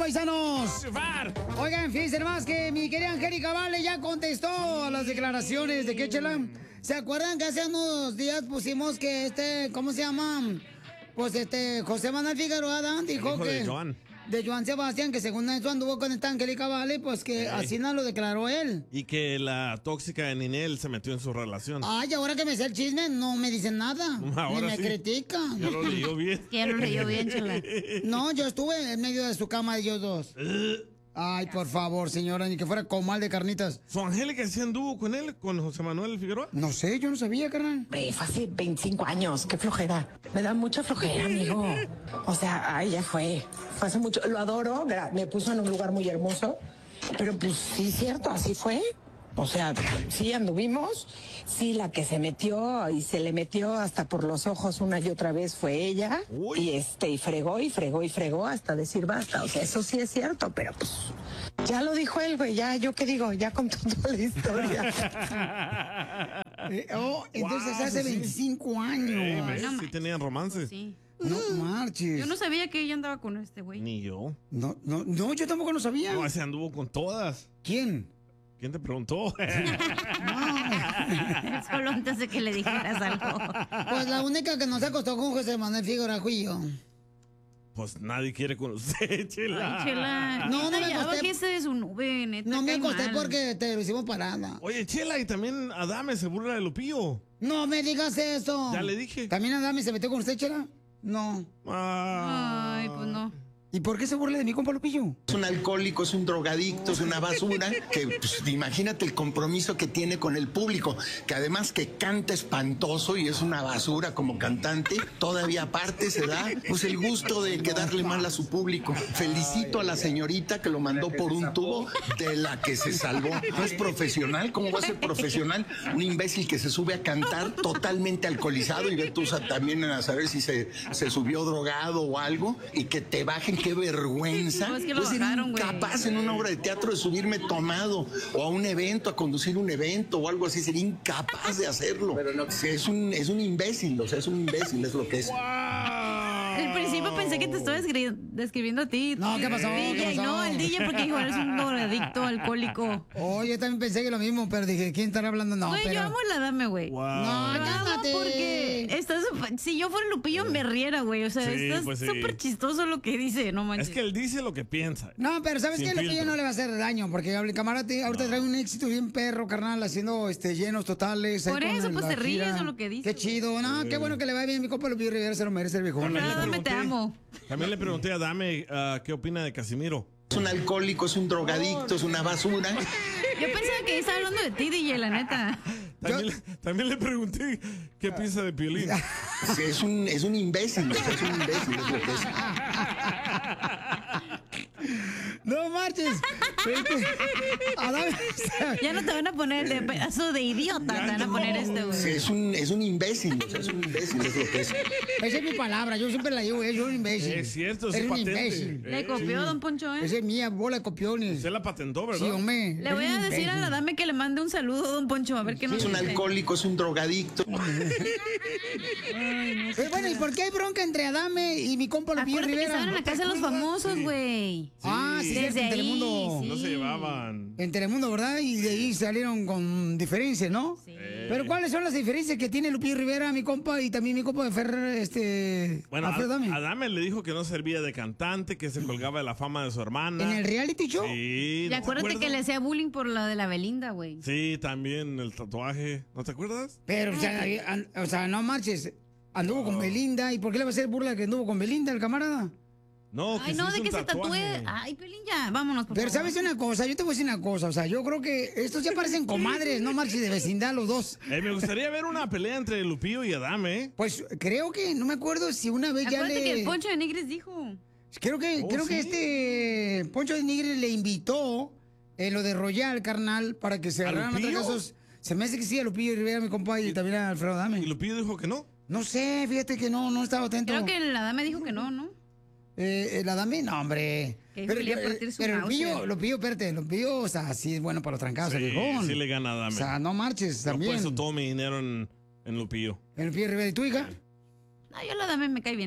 paisanos. Oigan, fíjense más que mi querida Angélica Vale ya contestó a las declaraciones de Quechela. ¿Se acuerdan que hace unos días pusimos que ¿cómo se llama? Pues José Manuel Figueroa dijo que... De Joan Sebastián, que según eso anduvo con esta Angélica Vale, pues que así no lo declaró él. Y que la tóxica de Ninel se metió en su relación. Ay, ahora que me sé el chisme, no me dicen nada. Ahora ni me critican. Ya lo leyó bien. Ya lo leyó bien, Chela. No, yo estuve en medio de su cama de ellos dos. Ay, por favor, señora, ni que fuera comal de carnitas. ¿Su Angélica sí anduvo con él, con José Manuel Figueroa? No sé, yo no sabía, carnal. Fue hace 25 años, qué flojera. Me da mucha flojera, amigo. O sea, ay, ya fue. Fue hace mucho, lo adoro, me puso en un lugar muy hermoso. Pero pues sí, cierto, así fue. O sea, sí anduvimos, sí, la que se metió y se le metió hasta por los ojos una y otra vez fue ella. Uy. Y fregó y fregó y fregó hasta decir basta. O sea, eso sí es cierto, pero pues ya lo dijo él, güey, ya, ¿yo qué digo? Ya contó toda la historia. Entonces hace 25 años. Sí tenían romances. Sí. No marches. Yo no sabía que ella andaba con este güey. Ni yo. No, yo tampoco lo sabía. No, ese anduvo con todas. ¿Quién? ¿Quién te preguntó? Solo antes de que le dijeras algo. Pues la única que no se acostó con José Manuel Figueroa fui yo. Pues nadie quiere con usted, Chela. Ay, Chela. No me ya acosté. bájese de su nube, neta. No me acosté mal. porque te lo hicimos parada. Oye, Chela, y también Adame se burla de Lupillo. No me digas eso. Ya le dije. ¿También Adame se metió con usted, Chela? No. Ay, pues no. ¿Y por qué se burla de mi compa Lupillo? Es un alcohólico, es un drogadicto, es una basura, que pues, imagínate el compromiso que tiene con el público, que además que canta espantoso y es una basura como cantante, todavía aparte se da pues el gusto de quedarle mal a su público. Felicito a la señorita que lo mandó por un tubo, de la que se salvó. No es profesional, ¿cómo va a ser profesional? Un imbécil que se sube a cantar totalmente alcoholizado y ve tú también a saber si se subió drogado o algo, y que te bajen. ¡Qué vergüenza! No, es que lo Yo sería bajaron, güey. incapaz en una obra de teatro de subirme tomado o a un evento, a conducir un evento o algo así. Sería incapaz de hacerlo. Pero no, es un imbécil, o sea, es un imbécil, es lo que es. Al principio pensé que te estaba describiendo a ti. No, ¿qué pasó? DJ, ¿Qué pasó? no, el DJ, porque dijo, eres un drogadicto, alcohólico. Oh, yo también pensé que lo mismo, pero dije, ¿quién estará hablando? No, Güey, pero... yo amo la Dame, güey. Wow. No, cálmate. Porque si yo fuera Lupillo me riera, güey. O sea, Sí, está pues sí. súper chistoso lo que dice, no manches. Es que él dice lo que piensa. No, pero ¿sabes Sin qué? Lupillo filtro. no le va a hacer daño, porque el camarada ahorita trae un éxito bien perro, carnal, haciendo llenos totales. Por ahí con eso, pues, la te ríes gira. de lo que dice, Qué chido, no, qué bueno que le va bien. Mi compa Lupillo Rivera se lo merece el viejón. Nada, Dame, te amo. También le pregunté a Adame qué opina de Casimiro. Es un alcohólico, es un drogadicto, es una basura. Yo pensaba que estaba hablando de ti, DJ, la neta. También le pregunté qué piensa de Piolín. Es un imbécil, o sea, es un imbécil, es lo que es. No marches. Ya no te van a poner de pedazo de idiota, te van a poner güey. Es un imbécil, o sea, es un imbécil, es lo que es. Esa es mi palabra, yo siempre la digo, es un imbécil. Es cierto, es es un patente. imbécil. Le copió, don Poncho, Esa es mía, bola de copiones. Usted la patentó, ¿verdad? Sí, hombre. Le voy a decir a la Dame que le mande un saludo, don Poncho, a ver qué nos Es un dice. alcohólico, es un drogadicto. Pero bueno, ¿y por qué hay bronca entre Adame y mi compa Lupillo Acuérdate que Rivera? estaban en la casa de los famosos, güey. Ah, sí, Desde en Telemundo. ahí, No se llevaban. En Telemundo, ¿verdad? Y de ahí salieron con diferencias, ¿no? Sí. Pero ¿cuáles son las diferencias que tiene Lupillo Rivera, mi compa, y también mi compa de Ferrer, Bueno, Alfredo Adame? Adame le dijo que no servía de cantante, que se colgaba de la fama de su hermana. ¿En el reality show? Sí. Y ¿no te acuérdate que acuerdas? le hacía bullying por la de la Belinda, güey. Sí, también el tatuaje. ¿No te acuerdas? Pero, o sea, no marches. Anduvo con Belinda. ¿Y por qué le va a hacer burla que anduvo con Belinda, el camarada? No, que Ay, no, hizo de un que se tatúe. tatuaje. Ay, Pelín, ya, vámonos, por Pero favor. ¿sabes una cosa? Yo te voy a decir una cosa. O sea, yo creo que estos ya parecen comadres, no marches de vecindad los dos. Me gustaría ver una pelea entre Lupillo y Adame, ¿eh? Pues creo que, no me acuerdo si una vez ya Acuérdate que le... el Poncho de Nigris dijo. Creo que ¿sí? Poncho de Nigris le invitó en lo de Royal, carnal, para que se ¿A agarraran Lupillo? casos. Se me hace que sí, a Lupillo Rivera, mi compa, y también a Alfredo Y Adame. Lupillo dijo que no. No sé, fíjate que no estaba atento. Creo que la Dame dijo que no, ¿no? El Adame, no, hombre. Que dijo que le iba a partir su náusea. Lupillo, o sea, sí es bueno para los trancados, el viejón. Sí le gana a Adame. O sea, no marches Yo he también. puesto todo mi dinero en Lupillo. El Lupillo Rivera, ¿y tu hija? No, yo la Dame me cae bien.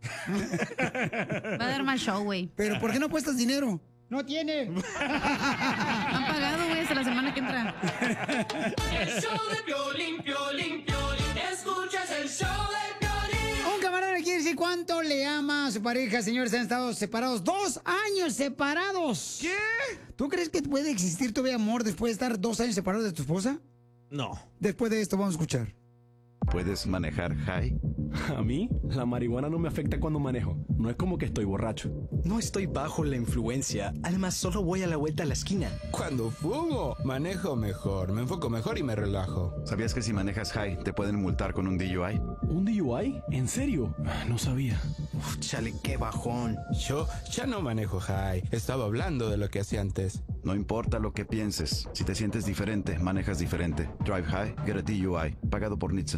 Va a dar más show, güey. ¿Pero por qué no apuestas dinero? No tiene. Han pagado, güey, hasta la semana que entra. El show de Piolín, Piolín, Piolín. Escuchas el show de Piolín. Un camarada le quiere decir cuánto le ama a su pareja, señores. Han estado separados 2 años separados. ¿Qué? ¿Tú crees que puede existir todavía amor después de estar 2 años separados de tu esposa? No. Después de esto vamos a escuchar. ¿Puedes manejar high? A mí, la marihuana no me afecta cuando manejo. No es como que estoy borracho. No estoy bajo la influencia. Además, solo voy a la vuelta a la esquina. Cuando fumo, manejo mejor, me enfoco mejor y me relajo. ¿Sabías que si manejas high te pueden multar con un DUI? ¿Un DUI? ¿En serio? No sabía. Uf, chale, qué bajón. Yo ya no manejo high. Estaba hablando de lo que hacía antes. No importa lo que pienses. Si te sientes diferente, manejas diferente. Drive high, get a DUI. Pagado por NHTSA.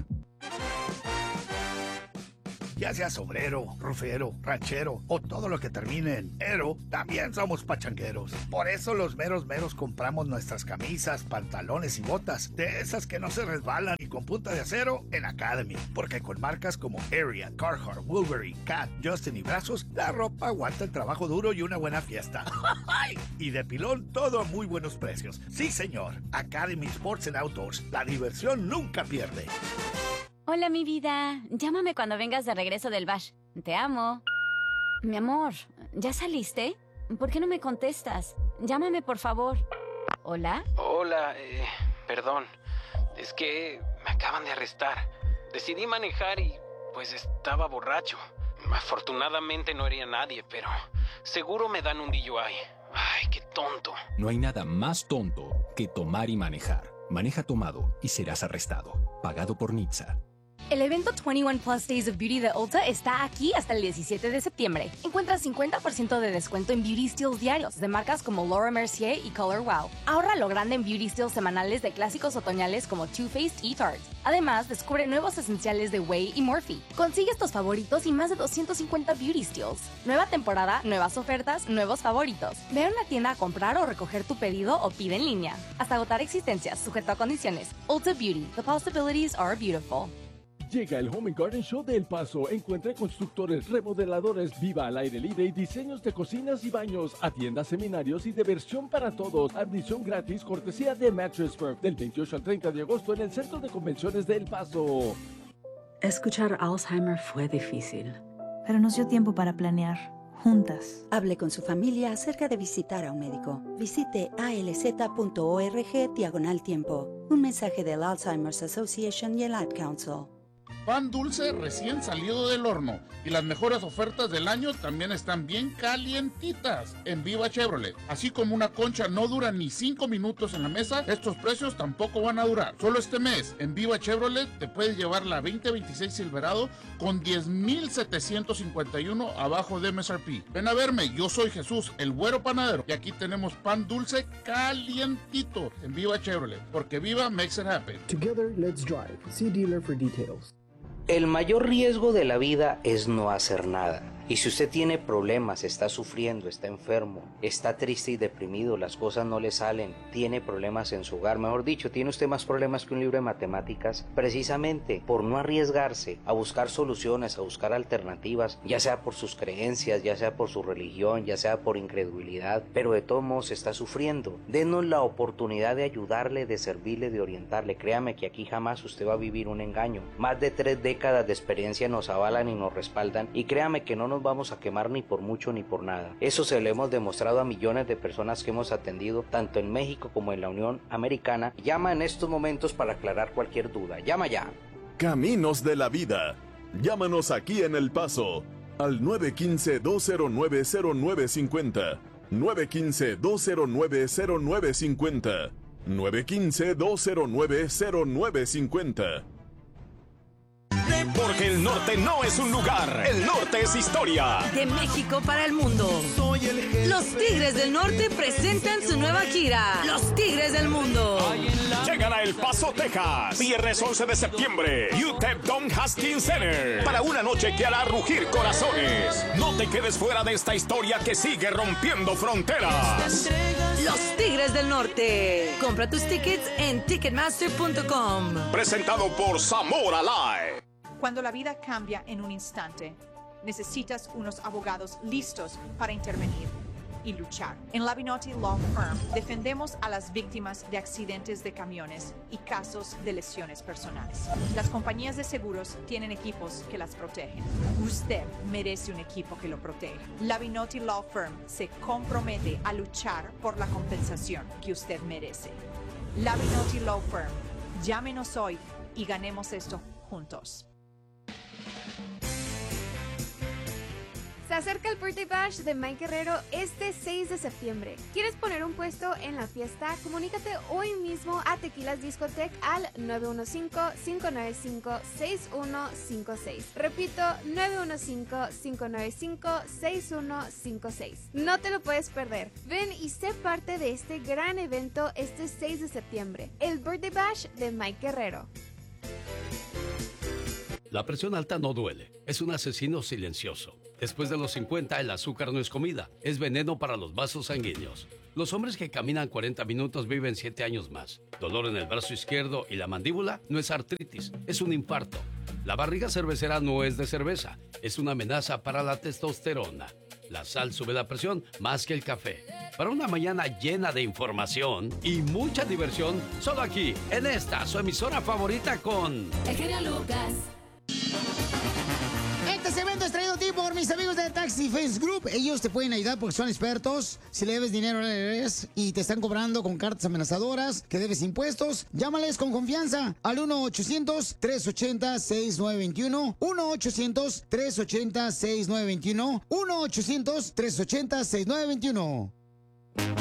Ya seas obrero, rufero, ranchero o todo lo que termine en ero, también somos pachangueros. Por eso los meros compramos nuestras camisas, pantalones y botas, de esas que no se resbalan y con punta de acero en Academy. Porque con marcas como Area, Carhartt, Wolverine, Cat, Justin y Brazos, la ropa aguanta el trabajo duro y una buena fiesta. Y de pilón, todo a muy buenos precios. Sí, señor. Academy Sports and Outdoors. La diversión nunca pierde. Hola, mi vida. Llámame cuando vengas de regreso del bash. Te amo. Mi amor, ¿ya saliste? ¿Por qué no me contestas? Llámame, por favor. ¿Hola? Hola, perdón. Es que me acaban de arrestar. Decidí manejar y, pues, estaba borracho. Afortunadamente no hería a nadie, pero seguro me dan un DUI. Ay, qué tonto. No hay nada más tonto que tomar y manejar. Maneja tomado y serás arrestado. Pagado por NHTSA. El evento 21 Plus Days of Beauty de Ulta está aquí hasta el 17 de septiembre. Encuentra 50% de descuento en Beauty Steals diarios de marcas como Laura Mercier y Color Wow. Ahorra lo grande en Beauty Steals semanales de clásicos otoñales como Too Faced y Tarte. Además, descubre nuevos esenciales de Way y Morphe. Consigue estos favoritos y más de 250 Beauty Steals. Nueva temporada, nuevas ofertas, nuevos favoritos. Ve a una tienda a comprar o recoger tu pedido o pide en línea. Hasta agotar existencias, sujeto a condiciones. Ulta Beauty. The possibilities are beautiful. Llega el Home & Garden Show de El Paso. Encuentra constructores, remodeladores, viva al aire libre y diseños de cocinas y baños. Atienda seminarios y diversión para todos. Admisión gratis, cortesía de Mattress Firm. Del 28 al 30 de agosto en el Centro de Convenciones de El Paso. Escuchar Alzheimer fue difícil. Pero nos dio tiempo para planear. Juntas. Hable con su familia acerca de visitar a un médico. Visite alz.org/tiempo. Un mensaje del Alzheimer's Association y el Ad Council. Pan dulce recién salido del horno. Y las mejores ofertas del año también están bien calientitas en Viva Chevrolet. Así como una concha no dura ni 5 minutos en la mesa, estos precios tampoco van a durar. Solo este mes en Viva Chevrolet te puedes llevar la 2026 Silverado con 10,751 abajo de MSRP. Ven a verme, yo soy Jesús, el güero panadero. Y aquí tenemos pan dulce calientito en Viva Chevrolet. Porque Viva makes it happen. Together, let's drive. See dealer for details. El mayor riesgo de la vida es no hacer nada. Y si usted tiene problemas, está sufriendo, está enfermo, está triste y deprimido, las cosas no le salen, tiene problemas en su hogar, mejor dicho, tiene usted más problemas que un libro de matemáticas, precisamente por no arriesgarse a buscar soluciones, a buscar alternativas, ya sea por sus creencias, ya sea por su religión, ya sea por incredulidad, pero de todos modos está sufriendo. Denos la oportunidad de ayudarle, de servirle, de orientarle. Créame que aquí jamás usted va a vivir un engaño. Más de 3 décadas de experiencia nos avalan y nos respaldan, y créame que no nos vamos a quemar ni por mucho ni por nada. Eso se lo hemos demostrado a millones de personas que hemos atendido tanto en México como en la Unión Americana. Llama en estos momentos para aclarar cualquier duda. Llama ya. Caminos de la vida. Llámanos aquí en El Paso al 915-209-0950. 915-209-0950. 915-209-0950. Porque el norte no es un lugar, el norte es historia. De México para el mundo. Los Tigres del Norte presentan su nueva gira. Los Tigres del Mundo. Llegan a El Paso, Texas. Viernes 11 de septiembre. UTEP Don Haskins Center. Para una noche que hará rugir corazones. No te quedes fuera de esta historia que sigue rompiendo fronteras. Los Tigres del Norte. Compra tus tickets en Ticketmaster.com. Presentado por Zamora Live. Cuando la vida cambia en un instante, necesitas unos abogados listos para intervenir y luchar. En Labinotti Law Firm defendemos a las víctimas de accidentes de camiones y casos de lesiones personales. Las compañías de seguros tienen equipos que las protegen. Usted merece un equipo que lo proteja. Labinotti Law Firm se compromete a luchar por la compensación que usted merece. Labinotti Law Firm. Llámenos hoy y ganemos esto juntos. Se acerca el Birthday Bash de Mike Guerrero este 6 de septiembre. ¿Quieres poner un puesto en la fiesta? Comunícate hoy mismo a Tequilas Discotech al 915-595-6156. Repito, 915-595-6156. No te lo puedes perder. Ven y sé parte de este gran evento este 6 de septiembre. El Birthday Bash de Mike Guerrero. La presión alta no duele, es un asesino silencioso. Después de los 50, el azúcar no es comida, es veneno para los vasos sanguíneos. Los hombres que caminan 40 minutos viven 7 años más. Dolor en el brazo izquierdo y la mandíbula no es artritis, es un infarto. La barriga cervecera no es de cerveza, es una amenaza para la testosterona. La sal sube la presión más que el café. Para una mañana llena de información y mucha diversión, solo aquí, en esta, su emisora favorita con... El genio Lucas. Este evento es traído a ti por mis amigos de Tax Defense Group. Ellos te pueden ayudar porque son expertos. Si le debes dinero y te están cobrando con cartas amenazadoras, que debes impuestos, llámales con confianza al 1-800-380-6921. 1-800-380-6921. 1-800-380-6921.